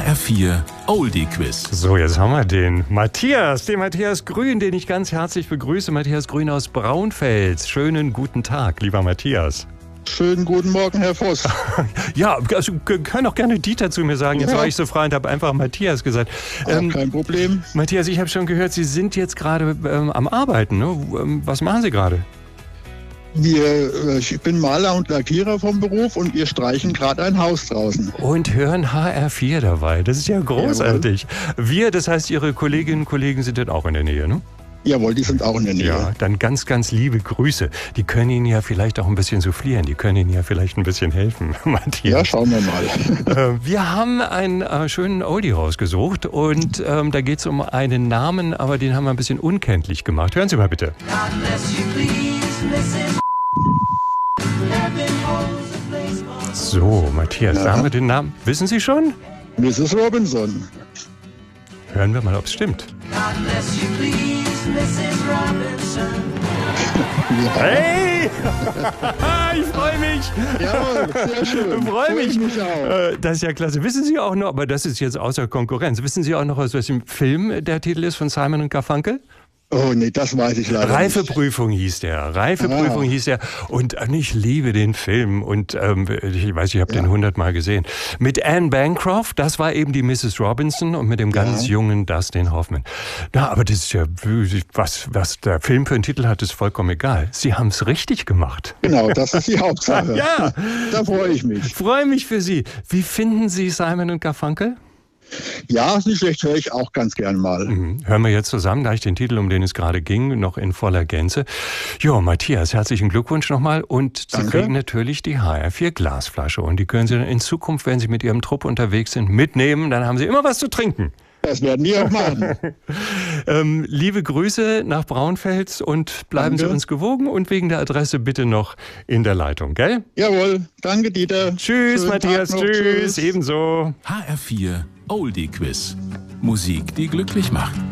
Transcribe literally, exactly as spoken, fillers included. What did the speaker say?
R vier Oldie Quiz. So, jetzt haben wir den Matthias, den Matthias Grün, den ich ganz herzlich begrüße. Matthias Grün aus Braunfels. Schönen guten Tag, lieber Matthias. Schönen guten Morgen, Herr Voss. Ja, also können auch gerne Dieter zu mir sagen. Jetzt Ja. war ich so frei und habe einfach Matthias gesagt. Ach, ähm, kein Problem. Matthias, ich habe schon gehört, Sie sind jetzt gerade ähm, am Arbeiten. Ne? Was machen Sie gerade? Wir, ich bin Maler und Lackierer vom Beruf und wir streichen gerade ein Haus draußen. Und hören H R vier dabei. Das ist ja großartig. Jawohl. Wir, das heißt, Ihre Kolleginnen und Kollegen sind dann auch in der Nähe, ne? Jawohl, die sind auch in der Nähe. Ja, dann ganz, ganz liebe Grüße. Die können Ihnen ja vielleicht auch ein bisschen soufflieren. Die können Ihnen ja vielleicht ein bisschen helfen, Matthias. Ja, schauen wir mal. Wir haben einen äh, schönen Oldie rausgesucht und ähm, da geht es um einen Namen, aber den haben wir ein bisschen unkenntlich gemacht. Hören Sie mal bitte. So, Matthias, ja. Da haben wir den Namen. Wissen Sie schon? Misses Robinson. Hören wir mal, ob es stimmt. Ja. Hey! Ich freue mich! Jawohl, sehr schön. Ich freue mich. mich auch. Das ist ja klasse. Wissen Sie auch noch, aber das ist jetzt außer Konkurrenz, wissen Sie auch noch, aus welchem Film der Titel ist von Simon und Garfunkel? Oh nee, das weiß ich leider Reifeprüfung nicht. hieß der. Reifeprüfung ah. hieß der. Und äh, ich liebe den Film. Und ähm, ich weiß, ich habe ja. den hundertmal gesehen. Mit Anne Bancroft, das war eben die Misses Robinson. Und mit dem ganz ja. jungen Dustin Hoffman. Na, aber das ist ja, was, was der Film für einen Titel hat, ist vollkommen egal. Sie haben es richtig gemacht. Genau, das ist die Hauptsache. Ja. Da freue ich mich. Ich freue mich für Sie. Wie finden Sie Simon und Garfunkel? Ja, nicht schlecht, höre ich auch ganz gern mal. Mhm. Hören wir jetzt zusammen gleich den Titel, um den es gerade ging, noch in voller Gänze. Jo, Matthias, herzlichen Glückwunsch nochmal. Und Sie Danke. kriegen natürlich die H R vier Glasflasche. Und die können Sie dann in Zukunft, wenn Sie mit Ihrem Trupp unterwegs sind, mitnehmen. Dann haben Sie immer was zu trinken. Das werden die auch machen. ähm, liebe Grüße nach Braunfels und bleiben danke. Sie uns gewogen. Und wegen der Adresse bitte noch in der Leitung, gell? Jawohl, danke Dieter. Tschüss, Schönen Matthias, tschüss, tschüss, ebenso. H R vier Oldie Quiz. Musik, die glücklich macht.